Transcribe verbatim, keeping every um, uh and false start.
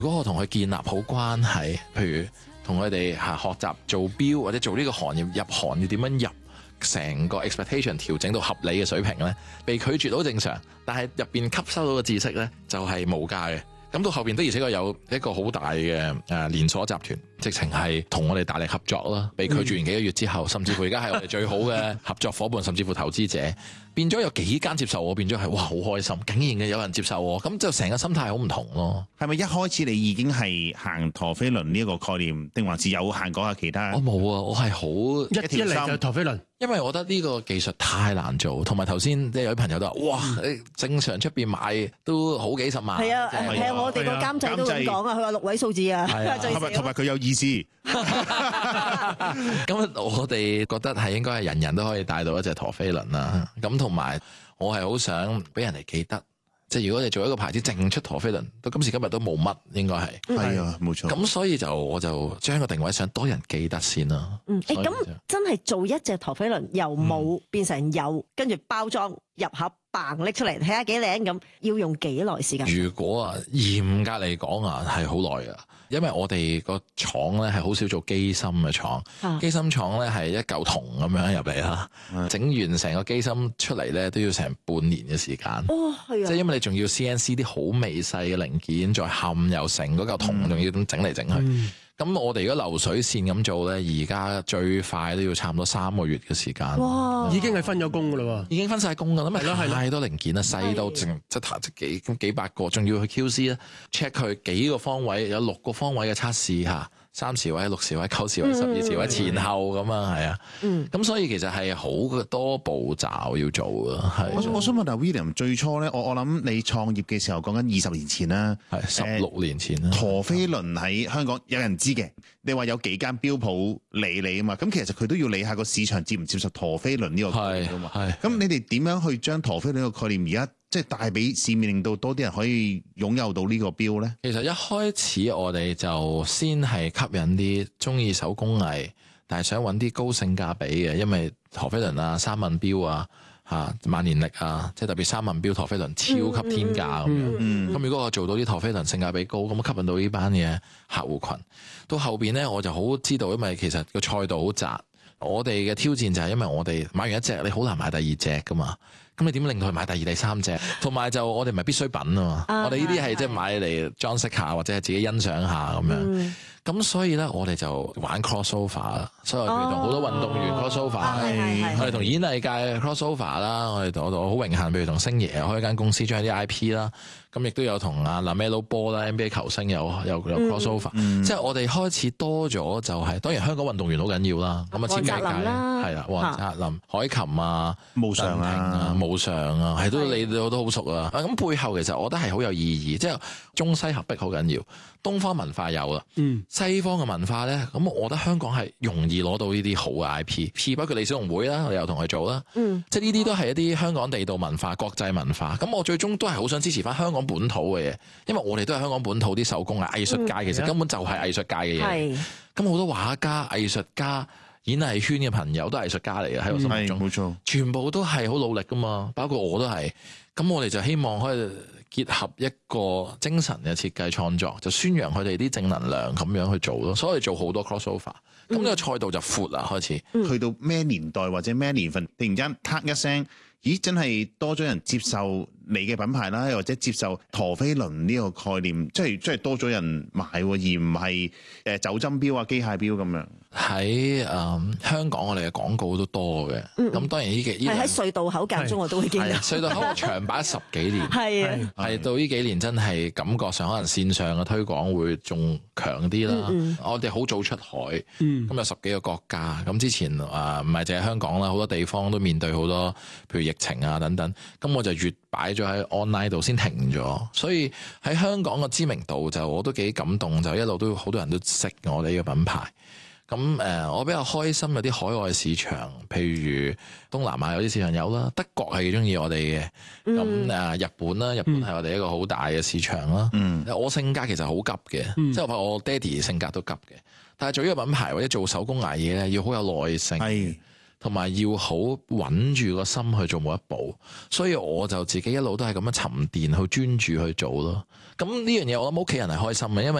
如果我同佢建立好關係，譬如同佢哋嚇學習做錶或者做呢個行業入行要點樣入，成個 expectation 調整到合理嘅水平咧，被拒絕都正常，但係入邊吸收到嘅知識咧就係無價嘅。咁到後邊的而且確有一個好大嘅誒連鎖集團，直情係同我哋大力合作啦。被拒絕完幾個月之後，甚至乎而家係我哋最好嘅合作伙伴，甚至乎投資者，變咗有幾間接受我，變咗係哇好開心，竟然嘅有人接受我，咁就成個心態好唔同咯。 係咪一開始你已經係行陀飛輪呢一個概念，定還是有行過下其他？ 我冇啊，我係好一一嚟就陀飛輪。 因為我覺得呢個技術太難做，同埋頭先即係有啲朋友都話：哇，你正常出邊買都好幾十萬。 係啊，係啊，我哋個監製都咁講啊，佢話六位數字啊， 同埋同埋佢有意思。 咁我哋覺得係應該係人人都可以帶到一隻陀飛輪啦。咁同埋我係好想俾人哋記得。即係如果你做一個牌子淨出陀飛輪，到今時今日都冇乜，應該係係啊，冇錯。 咁所以就我就將個定位想多人記得先啦。 嗯，誒咁真係做一隻陀飛輪由冇變成有，跟住包裝入盒，嘭拎出嚟睇下幾靚咁，要用幾耐時間？ 如果啊嚴格嚟講啊，係好耐噶。因為我哋個廠咧係好少做機芯嘅廠，啊、機芯廠咧係一嚿銅咁樣入嚟啦，整、嗯、完成個機芯出嚟咧都要成半年嘅時間。 哦，係啊， 即係因為你仲要 C N C 啲好微細嘅零件，再冚又成嗰嚿銅，仲、嗯、要咁整嚟整去。嗯咁我哋如果流水線咁做咧，而家最快都要差唔多三個月嘅時間。 哇！已經係分咗工噶啦喎， 已經分晒工噶啦，咁咪太多零件啦，細到淨即係幾咁幾百個，仲要去 Q C 咧 check 佢幾個方位，有六個方位嘅測試嚇，三時位、六時位、九時位、十二時位前後咁啊，係啊。嗯。咁所以其實係好多步驟要做啊。係。 我我想問下 William，最初咧，我我諗你創業嘅時候講緊二十年前啦， 係十六年前啦。 陀飛輪喺香港有人知嘅，你話有幾間標鋪理你啊嘛？咁其實佢都要理下個市場接唔接受陀飛輪呢個概念啊嘛。係。咁你哋點樣去將陀飛輪呢個概念而家即係帶俾市面，令到多啲人可以擁有到呢個標咧？ 其實一開始我哋就先係吸引啲中意手工藝，但係想揾啲高性價比嘅，因為陀飛輪啊、三問標啊、嚇萬年曆啊，即係特別三問標陀飛輪超級天價咁樣。咁、嗯嗯、如果我做到啲陀飛輪性價比高，咁我吸引到呢班嘅客戶群。到後邊咧，我就好知道，因為其實個賽道好窄，我哋嘅挑戰就係因為我哋買完一隻，你好難買第二隻噶嘛。咁你點令到佢買第二、第三隻？同埋就我哋唔係必需品啊嘛，啊我哋呢啲係即係買嚟裝飾下或者係自己欣賞下咁樣。嗯咁所以咧，我哋就玩 crossover 啦，所以我哋同好多運動員 crossover，、哦、我哋同演藝界 crossover 啦，我哋我我好榮幸，譬如同星爺開一間公司將啲 I P 啦，咁亦都有同阿 LaMelo Ball 啦 N B A 球星有有有 crossover，、嗯、即係我哋開始多咗就係、是，當然香港運動員好緊要啦，咁啊簽藝界係啦，黃澤林、海琴啊、 無常啊、 無常啊，係都你都都好熟啊，咁背後其實我覺得係好有意義，即係中西合璧好緊要，東方文化有啦。嗯西方嘅文化咧，咁我覺得香港係容易攞到呢啲好嘅 I P， 包括李小龍會啦，我哋又同佢做啦，嗯，即係呢啲都係一啲香港地道文化、國際文化。咁我最終都係好想支持翻香港本土嘅嘢，因為我哋都係香港本土啲手工啊、藝術界，其實根本就係藝術界嘅嘢。咁好、嗯、多畫家、藝術家、演藝圈嘅朋友都係藝術家嚟嘅，喺我心目中，冇錯、嗯，全部都係好努力噶嘛，包括我都係。咁我哋就希望可以結合一個精神嘅設計創作，就宣揚佢哋啲正能量咁樣去做咯。所以做好多 crossover，咁呢個賽道就闊啦，開始、 嗯、去到咩年代或者咩年份，突然間嗒一聲，咦，真係多咗人接受你嘅品牌啦，又或者接受陀飛輪呢個概念，即係即係多咗人買，而唔係誒走針錶啊、機械錶咁樣。 喺誒、嗯、香港，我哋嘅廣告都多嘅。咁、嗯、當然呢幾係喺隧道口間中我都會見到。 隧道口長擺十幾年，係啊，係到呢幾年真係感覺上可能線上嘅推廣會仲強啲啦。嗯嗯我哋好早出海，咁、嗯、有十幾個國家。咁之前誒唔係淨係香港啦，好多地方都面對好多譬如疫情啊等等。咁我就越擺咗喺 online 度先停咗，所以喺香港嘅知名度就我都幾感動，就一路都好多人都識我哋呢個品牌。咁誒、呃，我比較開心有啲海外市場，譬如東南亞有啲市場有啦，德國係幾中意我哋嘅。咁誒、嗯，日本啦，日本係我哋一個好大嘅市場啦。嗯、我性格其實好急嘅，嗯、即係我我爹哋性格都急嘅。但係做呢個品牌或者做手工藝嘢咧，要好有耐性。係。 同埋要好穩住個心去做每一步，所以我就自己一路都係咁樣沉澱去專注去做咯。咁呢樣嘢我諗屋企人係開心嘅，因為